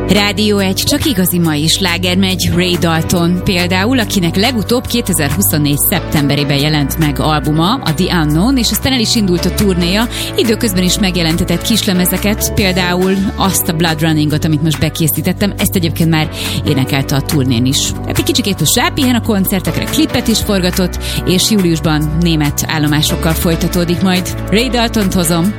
Rádió 1, csak igazi mai sláger megy. Ray Dalton például, akinek legutóbb 2024. szeptemberében jelent meg albuma, a The Unknown, és aztán el is indult a turnéja. Időközben is megjelentetett kislemezeket, például azt a Blood Runningot, amit most bekészítettem, ezt egyébként már énekelte a turnén is. Hát egy kicsikét most rápihen a koncertekre, klipet is forgatott, és júliusban német állomásokkal folytatódik majd. Ray Daltont hozom.